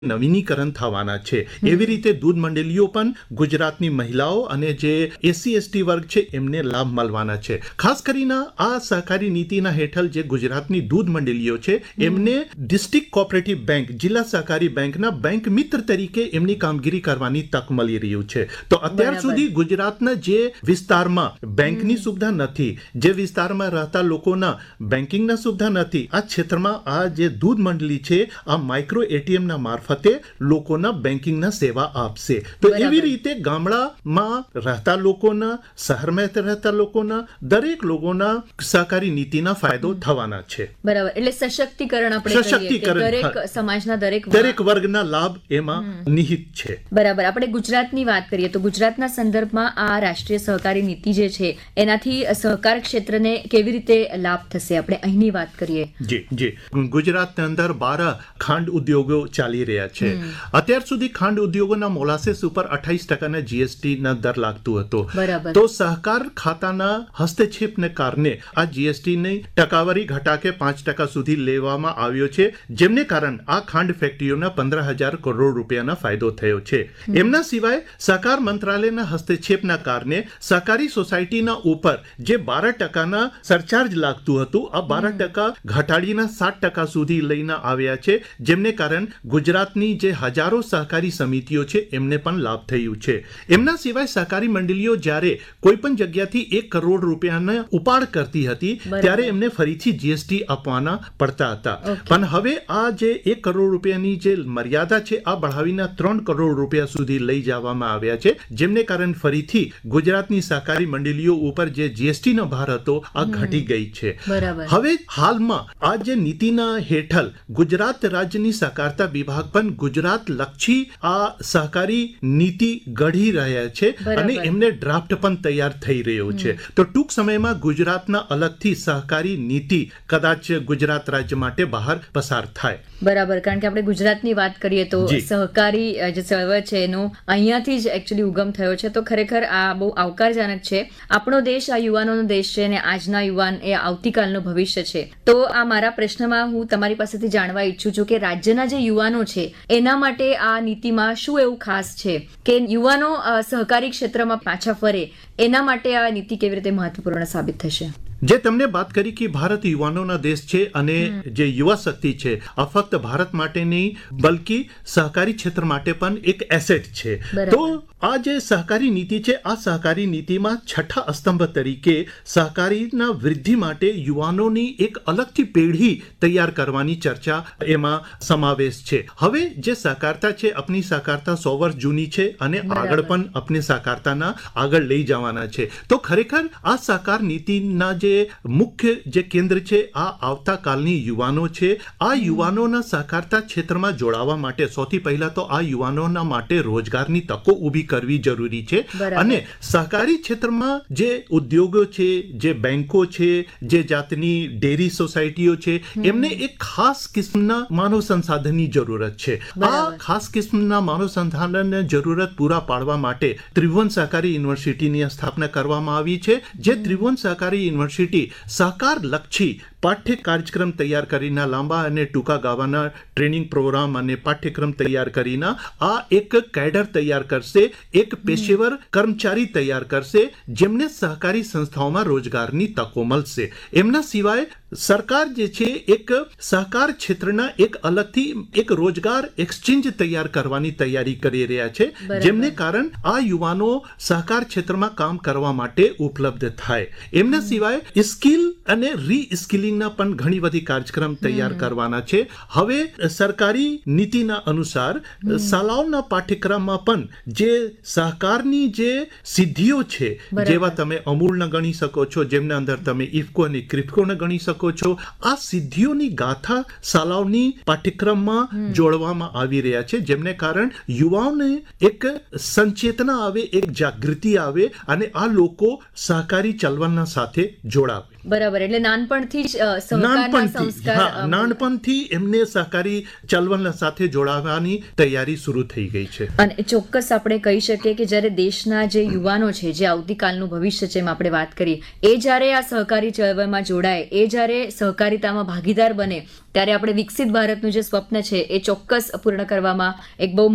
નવીનીકરણ થવાના છે. એવી રીતે દૂધ મંડળીઓ પણ ગુજરાતની મહિલાઓ અને જે એસસી એસટી વર્ગ છે એમને લાભ મળવાના છે. ખાસ કરીને આ સહકારી નીતિના હેઠળ જે ગુજરાતની દૂધ મંડળીઓ છે એમને ડિસ્ટ્રિક્ટ કોઓપરેટિવ બેંક, જિલ્લા સહકારી બેંકના બેંક મિત્ર તરીકે એમની કામગીરી કરવાની તક મળી રહ્યું છે. તો અત્યાર સુધી ગુજરાતના જે વિસ્તારમાં બેંકની સુવિધા નથી, જે વિસ્તારમાં રહેતા લોકોના બેન્કિંગના સુવિધા નથી, આ ક્ષેત્રમાં આ જે દૂધ મંડળી છે આ માઇક્રો એટીએમના મારફતે લોકોના બેન્કિંગના સેવા આપશે. તો એવી રીતે ગામડામાં રહેતા લોકોના, શહેરમાં રહેતા લોકોના, દરેક લોકોના સહકારી નીતિના ફાયદો થવાના છે. બરાબર. એટલે સશક્તિકરણ આપણે કહીએ કે દરેક સમાજના દરેક વર્ગના લાભ એમાં નિહિત છે. બરાબર. આપણે ગુજરાતની વાત કરીએ તો ગુજરાતના સંદર્ભમાં આ રાષ્ટ્રીય સહકારી નીતિ જે છે એનાથી સહકાર ક્ષેત્રને કેવી રીતે લાભ થશે, આપણે અહીંની વાત કરીએ. જી. ગુજરાતની અંદર 12 ખાંડ ઉદ્યોગો ચાલી રહ્યા છે. અત્યાર સુધી ખાંડ ઉદ્યોગોના મોલાસીસ ઉપર 28% જીએસટી ના દર લાગતું હતું. તો સહકાર ખાતાના હસ્તક્ષેપને કારણે આ જીએસટી ની ટકાવારી ઘટાકે 5% સુધી લેવામાં આવ્યો છે, જેમને કારણે આ ખાંડ ફેક્ટરીઓના 15,000 કરોડ રૂપિયાના ફાયદો થયો છે. એમના સિવાય સહકાર મંત્રાલયના હસ્તક્ષેપના કારણે સહકારી સોસાયટીના ઉપર જે 12% સરચાર્જ લાગતું હતું આ 12% ઘટાડીને 7% સુધી લઈને આવ્યા છે, જેમને કારણે ગુજરાતની જે હજારો સહકારી સમિતિઓ છે એમને પણ લાભ થયું છે. એમના સિવાય સહકારી મંડળીઓ જ્યારે કોઈ પણ જગ્યાથી 1 કરોડ રૂપિયાના ઉપાડ કરતી હતી ત્યારે એમને ફરીથી જીએસટી આપવાના પડતા હતા. પણ હવે આ જે 1 કરોડ રૂપિયાની જે મર્યાદા છે આ बढ़ાવીને 3 કરોડ રૂપિયા સુધી લઈ જવામાં આવ્યા છે, જેમને કારણે ફરીથી ગુજરાતની સહકારી મંડળીઓ ઉપર જે જીએસટી નો ભાર હતો આ ઘટી ગઈ છે. હવે હાલમાં આ જે નીતિના હેઠળ ગુજરાત રાજ્યની સહકારતા વિભાગ પણ ગુજરાત લક્ષી આ સહકારી નીતિ ઘડી રહ્યા છે અને એમને ડ્રાફ્ટ પણ તૈયાર થઈ રહ્યો છે. તો ટૂંક સમયમાં ગુજરાતના અલગથી સહકારી નીતિ કદાચ ગુજરાત રાજ્ય માટે બહાર પસાર થાય. બરાબર. કારણ કે આપણે ગુજરાતની વાત કરીએ તો સહકારી જે ચળવળ છે એનો અહીંયાથી જ એકચ્યુઅલી ઉગમ થયો છે. તો ખરેખર આ બહુ આવકારજનક છે. આપણો દેશ આ યુવાનોનો દેશ છે અને આજના યુવાન એ આવતીકાલનું ભવિષ્ય છે. તો આ મારા પ્રશ્નમાં હું તમારી પાસેથી જાણવા ઈચ્છું છું કે રાજ્યના જે યુવાનો છે એના માટે આ નીતિમાં શું એવું ખાસ છે કે યુવાનો સહકારી ક્ષેત્રમાં પાછા ફરે, એના માટે આ નીતિ કેવી રીતે મહત્વપૂર્ણ સાબિત થશે? જે તમને વાત કરી કે ભારત યુવાનોના દેશ છે અને જે યુવા શક્તિ છે આ ફક્ત ભારત માટે નહીં બલકી સહકારી ક્ષેત્ર માટે પણ એક એસેટ છે. તો આ જે સહકારી નીતિ છે આ સહકારી નીતિમાં છઠ્ઠા સ્તંભ તરીકે સહકારીના વૃદ્ધિ માટે યુવાનોની એક અલગથી પેઢી તૈયાર કરવાની ચર્ચા એમાં સમાવેશ છે. હવે જે સહકારતા છે આપણી સહકારતા 100 વર્ષ જૂની છે અને આગળ પણ આપણી સહકારતાના આગળ લઈ જવાના છે. તો ખરેખર આ સહકાર નીતિના જે મુખ્ય જે કેન્દ્ર છે આ આવતા કાલની યુવાનો છે. આ યુવાનોના સહકારતા ક્ષેત્રમાં જોડાવા માટે સૌથી પહેલા તો આ યુવાનોના માટે રોજગારની તકો ઊભી કરવી જરૂરી છે. અને સહકારી ક્ષેત્રમાં જે ઉદ્યોગો છે, જે બેંકો છે, જે જાતની ડેરી સોસાયટીઓ છે એમને એક ખાસ કિસ્મના માનવ સંસાધનની જરૂરત છે. આ ખાસ કિસ્મના માનવ સંસાધનની જરૂરત પૂરા પાડવા માટે ત્રિભુવન સહકારી યુનિવર્સિટીની સ્થાપના કરવામાં આવી છે. જે ત્રિભુવન સહકારી યુનિવર્સિટી સહકાર લક્ષી પાઠ્ય કાર્યક્રમ તૈયાર કરીને લાંબા અને ટૂંકા ગાળાના ટ્રેનિંગ પ્રોગ્રામ અને પાઠ્યક્રમ તૈયાર કરીને આ એક કેડર તૈયાર કરશે, એક પેશેવર કર્મચારી તૈયાર કરશે જેમને સહકારી સંસ્થાઓમાં રોજગારની તકો મળશે. એમના સિવાય સરકાર જે છે એક સહકાર ક્ષેત્રના એક અલગથી એક રોજગાર એક્સચેન્જ તૈયાર કરવાની તૈયારી કરી રહ્યા છે, જેમને કારણે આ યુવાનો સહકાર ક્ષેત્રમાં કામ કરવા માટે ઉપલબ્ધ થાય. એમના સિવાય સ્કિલ અને રીસ્કિલિંગના પણ ઘણી બધી કાર્યક્રમ તૈયાર કરવાના છે. હવે સરકારી નીતિના અનુસાર શાળાઓના પાઠ્યક્રમમાં પણ જે સહકારની જે સિદ્ધિઓ છે, જેવા તમે અમૂલને ગણી શકો છો, જેમના અંદર તમે ઇફકો અને ક્રિફકોને ગણી શકો છો, આ સિદ્ધિઓની ગાથા શાળાઓની પાઠ્યક્રમમાં જોડવામાં આવી રહ્યા છે, જેમને કારણે યુવાઓને એક સંચેતના આવે, એક જાગૃતિ આવે અને આ લોકો સહકારી ચળવળના સાથે જોડાવે. બરાબર. એટલે નાનપણથી જ સહકારના સંસ્કાર, નાનપણથી એમને સહકારી ચળવળ સાથે જોડાવાની તૈયારી શરૂ થઈ ગઈ છે. અને ચોક્કસ આપણે કહી શકીએ કે જ્યારે દેશના જે યુવાનો છે, જે આવતીકાલનું ભવિષ્ય છે એમ આપણે વાત કરીએ, એ જ્યારે આ સહકારી ચળવળમાં જોડાય, એ જ્યારે જ્યારે સહકારિતામાં ભાગીદાર બને ત્યારે આપણે વિકસિત ભારતનું જે સ્વપ્ન છે એ ચોક્કસ પૂર્ણ કરવામાં એક બહુ